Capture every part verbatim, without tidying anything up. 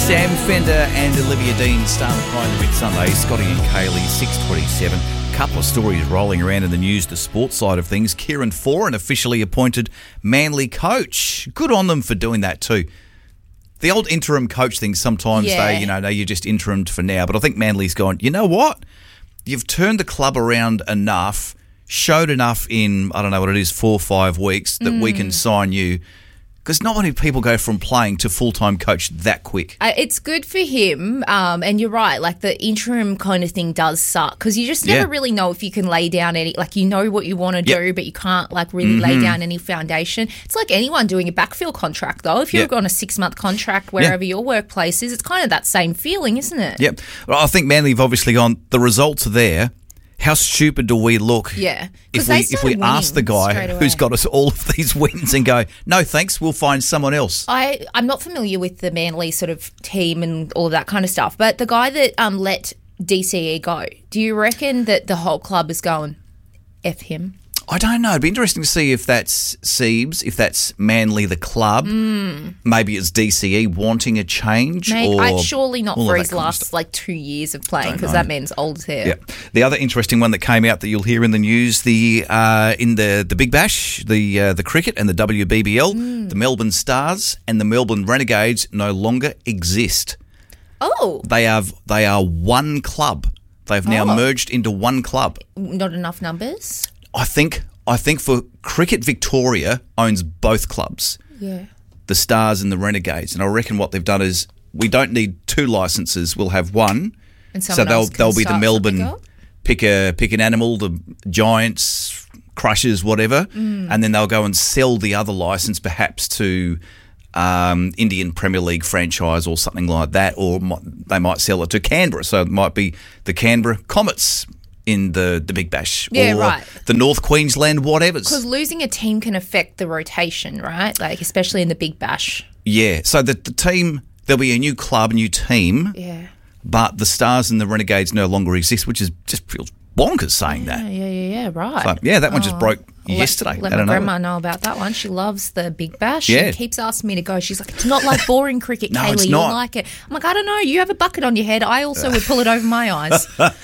Sam Fender and Olivia Dean start the Pine the Bit Sunday. Scotty and Kaylee, six twenty-seven. Couple of stories rolling around in the news, the sports side of things. Kieran Foran officially appointed Manly coach. Good on them for doing that too. The old interim coach thing, sometimes Yeah. they, you know, no, you're just interimed for now. But I think Manly's gone, you know what? You've turned the club around enough, showed enough in, I don't know what it is, four or five weeks that mm. we can sign you. Because not many people go from playing to full-time coach that quick. Uh, it's good for him, um, and you're right, like the interim kind of thing does suck because you just never Yeah. really know if you can lay down any, like you know what you want to Yep. do, but you can't like really Mm-hmm. lay down any foundation. It's like anyone doing a backfill contract though. If you're Yep. on a six-month contract wherever your workplace is, it's kind of that same feeling, isn't it? Yep. Well, I think Manly have obviously gone, the results are there. How stupid do we look Yeah. 'Cause if they we if we started ask the winning guy straight away. who's got us all of these wins and go, no thanks, we'll find someone else. I, I'm not familiar with the Manly sort of team and all of that kind of stuff, but the guy that um, let D C E go, do you reckon that the whole club is going, F him? I don't know. It'd be interesting to see if that's Siebes, if that's Manly the club. Mm. Maybe it's D C E wanting a change. Mate, or I, surely not all for of his that kind of last stuff. like two years of playing Don't because know. that man's old as hair. Yeah. The other interesting one that came out that you'll hear in the news, the uh, in the, the Big Bash, the uh, the cricket and the W B B L, Mm. the Melbourne Stars and the Melbourne Renegades no longer exist. Oh, They have they are one club. They've now Oh. merged into one club. not enough numbers? I think I think for Cricket Victoria owns both clubs, Yeah. the Stars and the Renegades, and I reckon what they've done is we don't need two licenses. We'll have one. And So someone they'll else can they'll be the start Melbourne something up? pick a pick an animal, the Giants, Crushers, whatever, Mm. and then they'll go and sell the other license perhaps to um, Indian Premier League franchise or something like that, or mi- they might sell it to Canberra. So it might be the Canberra Comets in the, the Big Bash, Yeah, or right. the North Queensland whatevers. Because losing a team can affect the rotation, right? Like especially in the Big Bash. Yeah, so the, the team, there'll be a new club, a new team, Yeah. but the Stars and the Renegades no longer exist, which is just feels bonkers saying that. Yeah, yeah, yeah, yeah, right. So, yeah, that one just Oh. broke Let- yesterday. Let I my don't know. grandma know about that one. She loves the Big Bash. Yeah. She keeps asking me to go. She's like, it's not like boring cricket, No, Kaylee. it's You'll not. like it. I'm like, I don't know. You have a bucket on your head. I also would pull it over my eyes.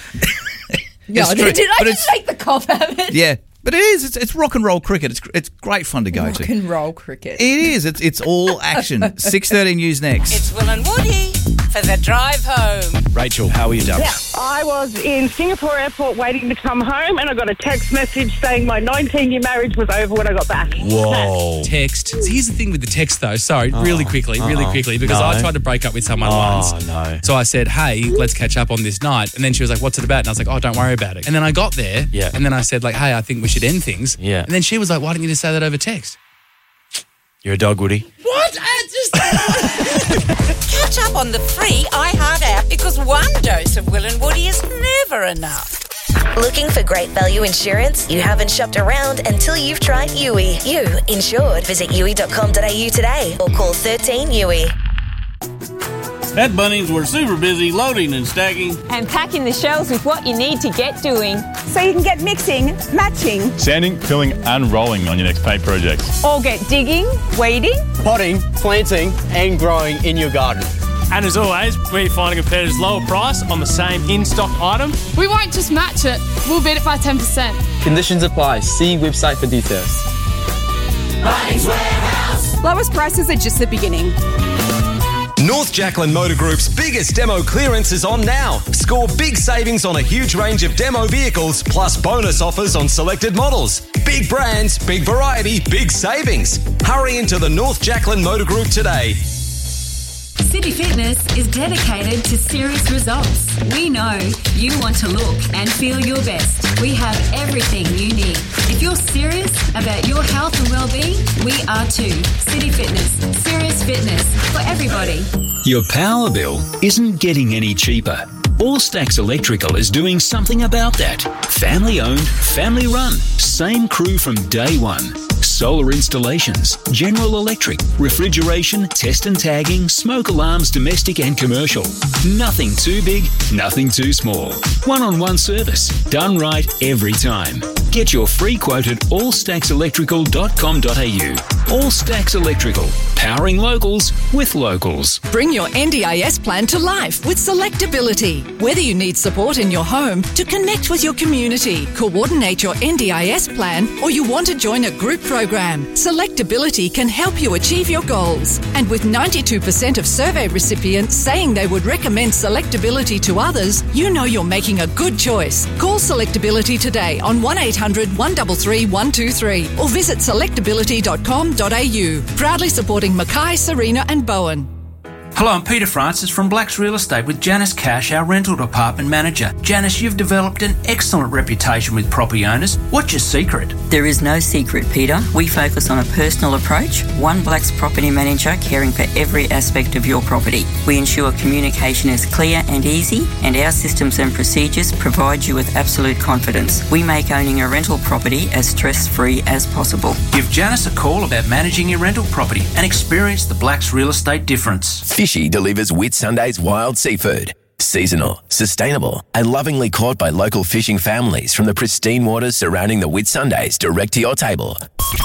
No, It's did, true, did I but just it's- make the cop of it? Yeah, but it is. It's, it's rock and roll cricket. It's it's great fun to go Rock to. and roll cricket. It is. It's it's all action. six thirty news next. It's Will and Woody for the drive home. Rachel, how are you done? I was in Singapore airport waiting to come home and I got a text message saying my nineteen-year marriage was over when I got back. Whoa. Text. So here's the thing with the text, though. Sorry, really quickly, really quickly, because no. I tried to break up with someone Oh, once. no. So I said, hey, let's catch up on this night. And then she was like, what's it about? And I was like, oh, don't worry about it. And then I got there. Yeah. And then I said, like, hey, I think we should end things. Yeah. And then she was like, why didn't you just say that over text? You're a dog, Woody. What? I just... Catch up on the free iHeart app because one dose of Will and Woody is never enough. Looking for great value insurance? You haven't shopped around until you've tried U I. You insured. Visit U I dot com dot a u today or call thirteen U I. At Bunnings, we're super busy loading and stacking. And packing the shelves with what you need to get doing. So you can get mixing, matching, Sanding, filling and rolling on your next paint project. Or get digging, weeding. Potting, planting and growing in your garden. And as always, we're finding a competitor's lower price on the same in-stock item. We won't just match it, we'll beat it by ten percent. Conditions apply. See website for details. Bunnings Warehouse. Lowest prices are just the beginning. North Jacqueline Motor Group's biggest demo clearance is on now. Score big savings on a huge range of demo vehicles, plus bonus offers on selected models. Big brands, big variety, big savings. Hurry into the North Jacqueline Motor Group today. City Fitness is dedicated to serious results. We know you want to look and feel your best. We have everything you need. If you're serious about your health and well-being, we are too. City Fitness. Serious fitness for everybody. Your power bill isn't getting any cheaper. Allstacks Electrical is doing something about that. Family owned, family run. Same crew from day one. Solar installations, General Electric, refrigeration, test and tagging, smoke alarms, domestic and commercial. Nothing too big, nothing too small. One-on-one service, done right every time. Get your free quote at all stacks electrical dot com dot a u. All Stacks Electrical, powering locals with locals. Bring your N D I S plan to life with Selectability. Whether you need support in your home, to connect with your community, coordinate your N D I S plan, or you want to join a group program, Selectability can help you achieve your goals. And with ninety-two percent of survey recipients saying they would recommend Selectability to others, you know you're making a good choice. Call Selectability today on one eight hundred, one three three, one two three or visit selectability dot com dot a u. Proudly supporting Mackay, Serena and Bowen. Hello, I'm Peter Francis from Blacks Real Estate with Janice Cash, our rental department manager. Janice, you've developed an excellent reputation with property owners. What's your secret? There is no secret, Peter. We focus on a personal approach, one Blacks property manager caring for every aspect of your property. We ensure communication is clear and easy, and our systems and procedures provide you with absolute confidence. We make owning a rental property as stress-free as possible. Give Janice a call about managing your rental property and experience the Blacks Real Estate difference. Fishy delivers Whitsundays wild seafood. Seasonal, sustainable, and lovingly caught by local fishing families from the pristine waters surrounding the Whitsundays direct to your table.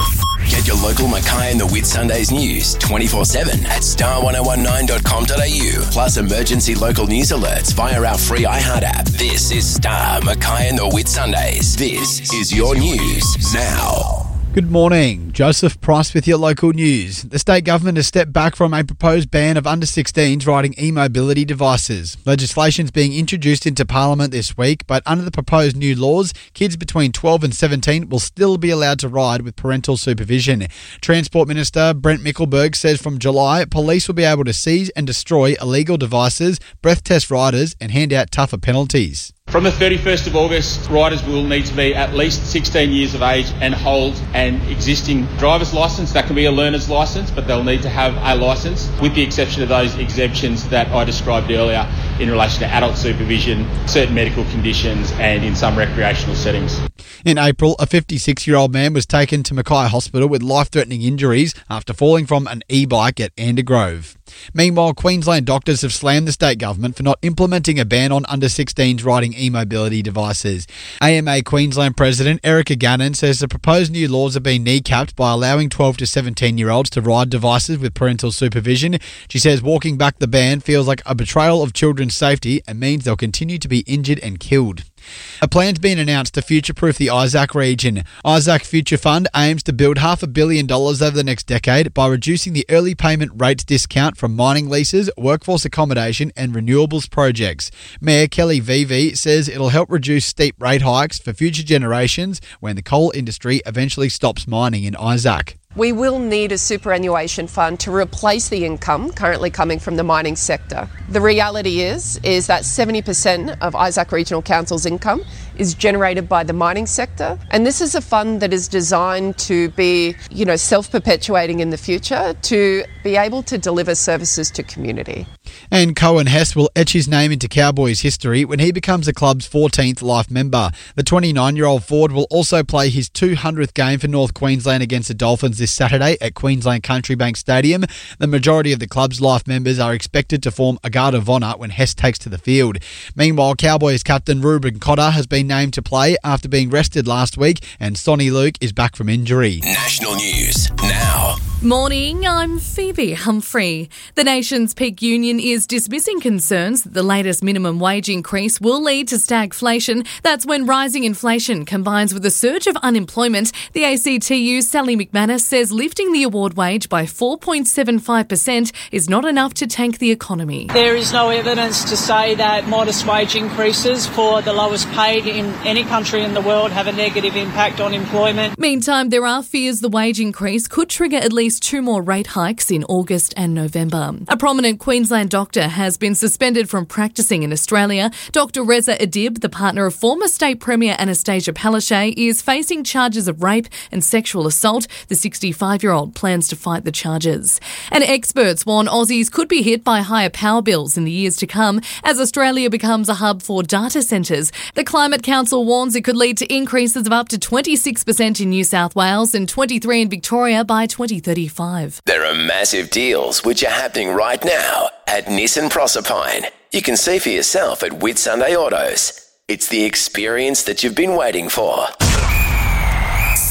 Get your local Mackay and the Whitsundays news twenty-four seven at star ten nineteen dot com dot a u, plus emergency local news alerts via our free iHeart app. This is Star Mackay and the Whitsundays. This is your news now. Good morning. Joseph Price with your local news. The state government has stepped back from a proposed ban of under sixteens riding e-mobility devices. Legislation is being introduced into Parliament this week, but under the proposed new laws, kids between twelve and seventeen will still be allowed to ride with parental supervision. Transport Minister Brent Mickelberg says from July, police will be able to seize and destroy illegal devices, breath test riders, and hand out tougher penalties. From the thirty-first of August, riders will need to be at least sixteen years of age and hold an existing driver's licence. That can be a learner's licence, but they'll need to have a licence, with the exception of those exemptions that I described earlier in relation to adult supervision, certain medical conditions, and in some recreational settings. In April, a fifty-six-year-old man was taken to Mackay Hospital with life-threatening injuries after falling from an e-bike at Andergrove. Meanwhile, Queensland doctors have slammed the state government for not implementing a ban on under sixteens riding e-mobility devices. A M A Queensland President Erica Gannon says the proposed new laws have been kneecapped by allowing twelve to seventeen-year-olds to ride devices with parental supervision. She says walking back the ban feels like a betrayal of children's safety and means they'll continue to be injured and killed. A plan's been announced to future-proof the Isaac region. Isaac Future Fund aims to build half a billion dollars over the next decade by reducing the early payment rates discount from mining leases, workforce accommodation and renewables projects. Mayor Kelly Vevey says it'll help reduce steep rate hikes for future generations when the coal industry eventually stops mining in Isaac. We will need a superannuation fund to replace the income currently coming from the mining sector. The reality is, is that seventy percent of Isaac Regional Council's income is generated by the mining sector. And this is a fund that is designed to be, you know, self-perpetuating in the future to be able to deliver services to community. And Cohen Hess will etch his name into Cowboys history when he becomes the club's fourteenth life member. The twenty-nine-year-old forward will also play his two hundredth game for North Queensland against the Dolphins this Saturday at Queensland Country Bank Stadium. The majority of the club's life members are expected to form a guard of honour when Hess takes to the field. Meanwhile, Cowboys captain Ruben Cotter has been named to play after being rested last week, and Sonny Luke is back from injury. National news now. Morning, I'm Phoebe Humphrey. The nation's peak union is dismissing concerns that the latest minimum wage increase will lead to stagflation. That's when rising inflation combines with a surge of unemployment. The A C T U's Sally McManus says lifting the award wage by four point seven five percent is not enough to tank the economy. There is no evidence to say that modest wage increases for the lowest paid in any country in the world have a negative impact on employment. Meantime, there are fears the wage increase could trigger at least two more rate hikes in August and November. A prominent Queensland doctor has been suspended from practising in Australia. Doctor Reza Adib, the partner of former State Premier Anastasia Palaszczuk, is facing charges of rape and sexual assault. The sixty-five-year-old plans to fight the charges. And experts warn Aussies could be hit by higher power bills in the years to come as Australia becomes a hub for data centres. The Climate Council warns it could lead to increases of up to twenty-six percent in New South Wales and twenty-three percent in Victoria by twenty thirty-five. There are massive deals which are happening right now at Nissan Proserpine. You can see for yourself at Whitsunday Autos. It's the experience that you've been waiting for.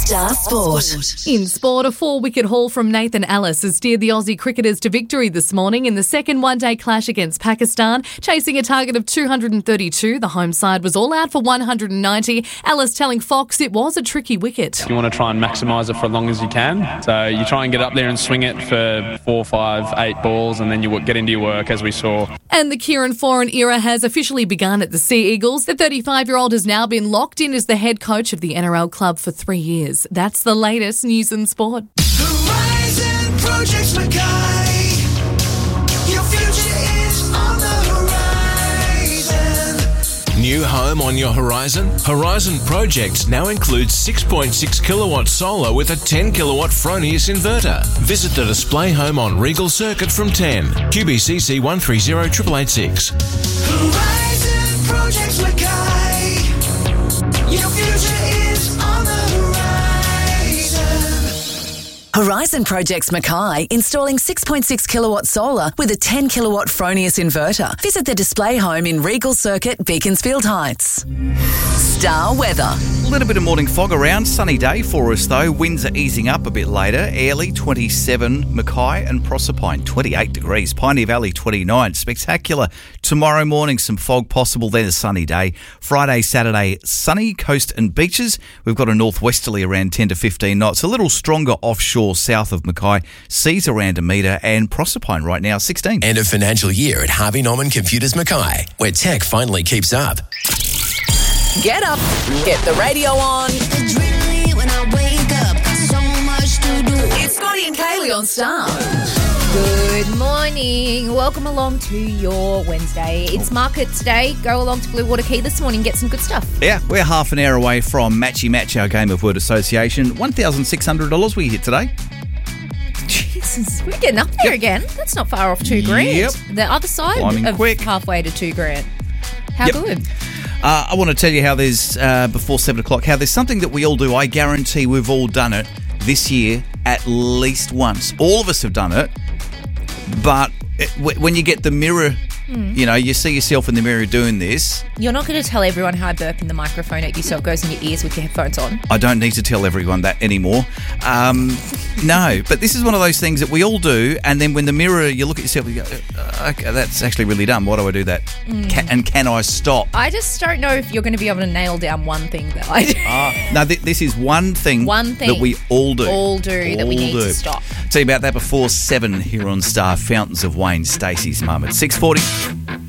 Star Sport. In sport, a four-wicket haul from Nathan Ellis has steered the Aussie cricketers to victory this morning in the second one-day clash against Pakistan. Chasing a target of two hundred thirty-two, the home side was all out for one hundred ninety. Ellis telling Fox it was a tricky wicket. You want to try and maximise it for as long as you can. So you try and get up there and swing it for four, five, eight balls, and then you get into your work, as we saw. And the Kieran Foran era has officially begun at the Sea Eagles. The thirty-five-year-old has now been locked in as the head coach of the N R L club for three years. That's the latest news and sport. Horizon Projects Mackay. Your future is on the horizon. New home on your horizon? Horizon Projects now includes six point six kilowatt solar with a ten kilowatt Fronius inverter. Visit the display home on Regal Circuit from ten. Q B C C one three zero eight eight six. Horizon Projects Mackay. Your future is on the horizon. Horizon Projects Mackay, installing six point six kilowatt solar with a ten kilowatt Fronius inverter. Visit the display home in Regal Circuit, Beaconsfield Heights. Star weather. A little bit of morning fog around. Sunny day for us though. Winds are easing up a bit later. Airlie twenty-seven, Mackay and Proserpine twenty-eight degrees. Piney Valley twenty-nine. Spectacular. Tomorrow morning some fog possible, then a sunny day. Friday, Saturday, sunny, coast and beaches. We've got a northwesterly around ten to fifteen knots. A little stronger offshore south of Mackay. Seas around a metre, and Proserpine right now sixteen. End of financial year at Harvey Norman Computers Mackay, where tech finally keeps up. Get up, get the radio on. When I wake up, so much to do. It's Scotty and Kaylee on Star. Good morning. Welcome along to your Wednesday. It's Markets Day. Go along to Blue Water Key this morning, get some good stuff. Yeah, we're half an hour away from Matchy Match, our game of word association. one thousand six hundred dollars we hit today. Jesus, we're getting up there again. That's not far off two grand. Yep. The other side Climbing of quick. halfway to two grand. How Yep. good. Uh, I want to tell you how there's, uh, before seven o'clock, how there's something that we all do. I guarantee we've all done it this year at least once. All of us have done it, but it, w- when you get the mirror, Mm. you know, you see yourself in the mirror doing this. You're not going to tell everyone how burping the microphone at you so it goes in your ears with your headphones on. I don't need to tell everyone that anymore. Um, no, but this is one of those things that we all do, and then when the mirror, you look at yourself and you go, uh, okay, that's actually really dumb. Why do I do that? Mm. Ca- and can I stop? I just don't know if you're going to be able to nail down one thing that I do. Ah, no, th- this is one thing, One thing that we all do. all do that we All need do. to stop. Tell you about that before seven here on Star. Fountains of Wayne, Stacey's mum at six forty.